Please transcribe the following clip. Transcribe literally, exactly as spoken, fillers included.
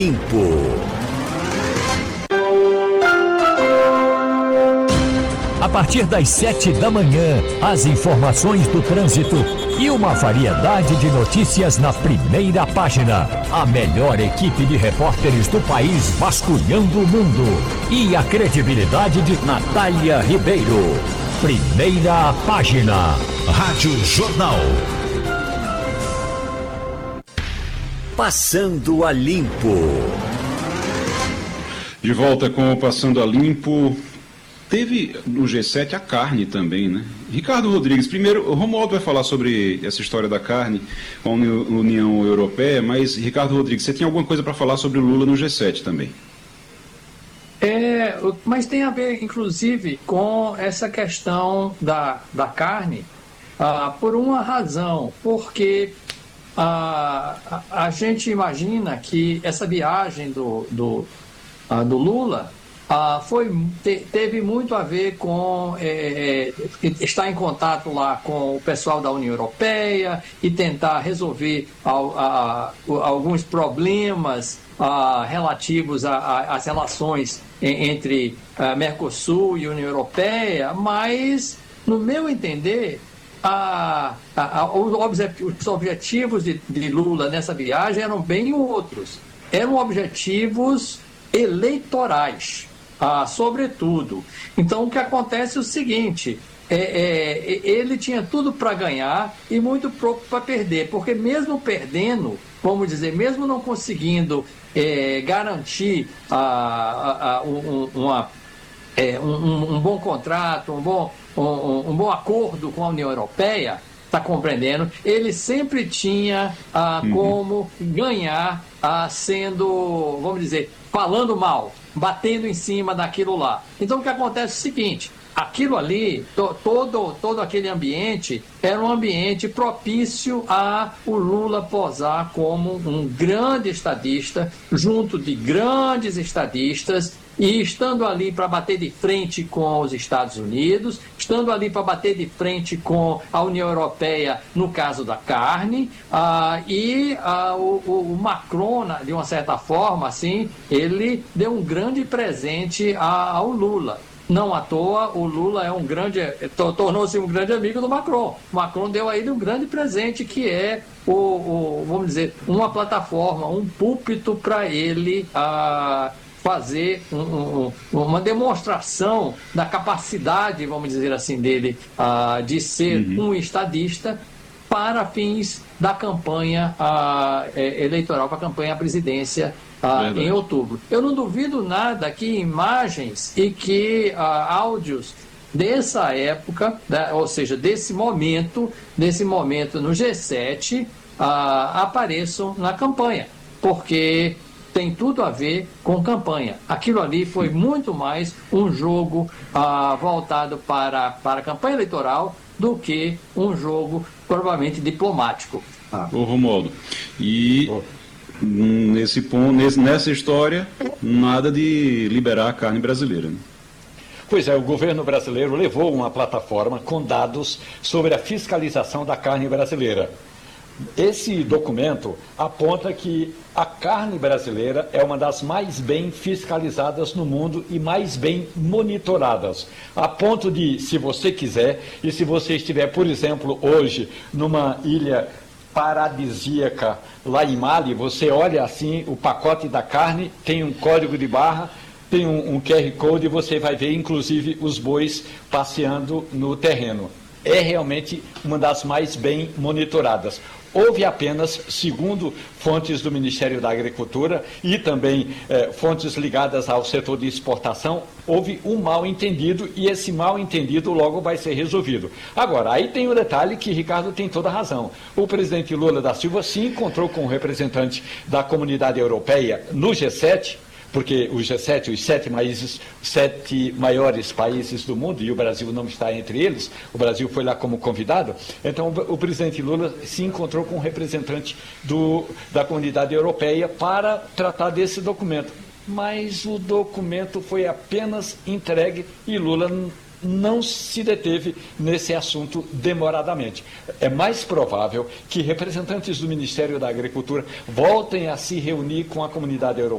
Limpo. A partir das sete da manhã, as informações do trânsito e uma variedade de notícias na primeira página. A melhor equipe de repórteres do país vasculhando o mundo. E a credibilidade de Natália Ribeiro. Primeira página. Rádio Jornal. Passando a Limpo. De volta com o Passando a Limpo. Teve no G sete a carne também, né? Ricardo Rodrigues, primeiro, o Romualdo vai falar sobre essa história da carne com a União Europeia, mas, Ricardo Rodrigues, você tem alguma coisa para falar sobre o Lula no G sete também? É, mas tem a ver, inclusive, com essa questão da, da carne, ah, por uma razão, porque ah, a, a gente imagina que essa viagem do, do, ah, do Lula ah, foi, te, teve muito a ver com é, estar em contato lá com o pessoal da União Europeia e tentar resolver a, a, a, alguns problemas ah, relativos às relações entre uh, Mercosul e União Europeia, mas, no meu entender, a, a, a, os objetivos de, de Lula nessa viagem eram bem outros. Eram objetivos eleitorais, ah, sobretudo. Então, o que acontece é o seguinte, é, é, ele tinha tudo para ganhar e muito pouco para perder, porque mesmo perdendo, vamos dizer, mesmo não conseguindo é, garantir a, a, a, um, uma, é, um, um bom contrato, um bom, um, um bom acordo com a União Europeia, está compreendendo? Ele sempre tinha ah, uhum. como ganhar ah, sendo, vamos dizer, falando mal, batendo em cima daquilo lá. Então o que acontece é o seguinte, aquilo ali, to, todo, todo aquele ambiente era um ambiente propício a o Lula posar como um grande estadista, junto de grandes estadistas, e estando ali para bater de frente com os Estados Unidos, estando ali para bater de frente com a União Europeia no caso da carne, ah, e ah, o, o Macron, de uma certa forma, assim, ele deu um grande presente a, ao Lula. Não à toa, o Lula é um grande, tornou-se um grande amigo do Macron. O Macron deu a ele um grande presente, que é, o, o vamos dizer, uma plataforma, um púlpito para ele ah, fazer um, um, uma demonstração da capacidade, vamos dizer assim, dele ah, de ser uhum. um estadista para fins da campanha ah, eleitoral, para a campanha à presidência Ah, em outubro. Eu não duvido nada que imagens e que ah, áudios dessa época, né, ou seja, desse momento, desse momento no G sete, ah, apareçam na campanha, porque tem tudo a ver com campanha. Aquilo ali foi muito mais um jogo ah, voltado para, para a campanha eleitoral do que um jogo provavelmente diplomático. Ah. Ô Romualdo, e... Oh. Nesse ponto, nesse, nessa história, nada de liberar a carne brasileira, né? Pois é, o governo brasileiro levou uma plataforma com dados sobre a fiscalização da carne brasileira. Esse documento aponta que a carne brasileira é uma das mais bem fiscalizadas no mundo e mais bem monitoradas, a ponto de, se você quiser, e se você estiver, por exemplo, hoje, numa ilha paradisíaca lá em Mali, você olha assim o pacote da carne, tem um código de barra, tem um, um Q R Code e você vai ver inclusive os bois passeando no terreno. É realmente uma das mais bem monitoradas. Houve apenas, segundo fontes do Ministério da Agricultura e também eh, fontes ligadas ao setor de exportação, houve um mal entendido e esse mal entendido logo vai ser resolvido. Agora, aí tem o detalhe que Ricardo tem toda a razão. O presidente Lula da Silva se encontrou com o representante da comunidade europeia no G sete, porque o G sete, os sete, países, sete maiores países do mundo, e o Brasil não está entre eles, o Brasil foi lá como convidado, então o, o presidente Lula se encontrou com o representante do, da comunidade europeia para tratar desse documento. Mas o documento foi apenas entregue e Lula não se deteve nesse assunto demoradamente. É mais provável que representantes do Ministério da Agricultura voltem a se reunir com a comunidade europeia